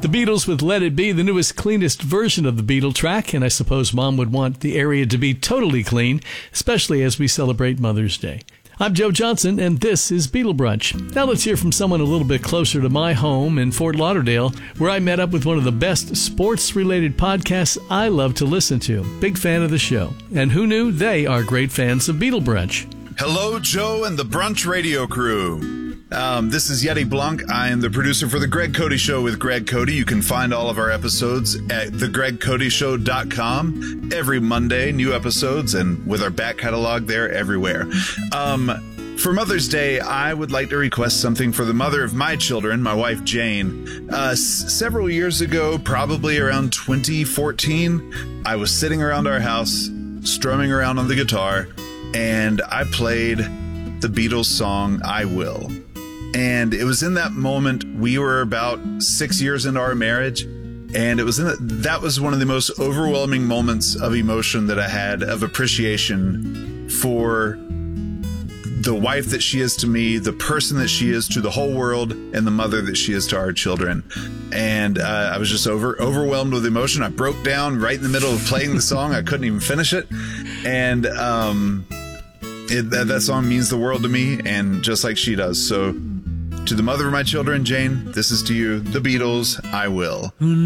The Beatles with Let It Be, the newest, cleanest version of the Beatle track, and I suppose Mom would want the area to be totally clean, especially as we celebrate Mother's Day. I'm Joe Johnson, and this is Beatle Brunch. Now let's hear from someone a little bit closer to my home in Fort Lauderdale, where I met up with one of the best sports-related podcasts I love to listen to. Big fan of the show. And who knew they are great fans of Beatle Brunch? Hello, Joe and the Brunch Radio crew. This is Yeti Blanc. I am the producer for The Greg Cody Show with Greg Cody. You can find all of our episodes at thegregcodyshow.com. Every Monday, new episodes, and with our back catalog there everywhere. For Mother's Day, I would like to request something for the mother of my children, my wife Jane. Several years ago, probably around 2014, I was sitting around our house, strumming around on the guitar, and I played the Beatles song, I Will. And it was in that moment, we were about 6 years into our marriage, and it was that was one of the most overwhelming moments of emotion that I had, of appreciation for the wife that she is to me, the person that she is to the whole world, and the mother that she is to our children. And I was just overwhelmed with emotion. I broke down right in the middle of playing the song. I couldn't even finish it. And that song means the world to me, and just like she does. So to the mother of my children, Jane, this is to you, the Beatles, I Will.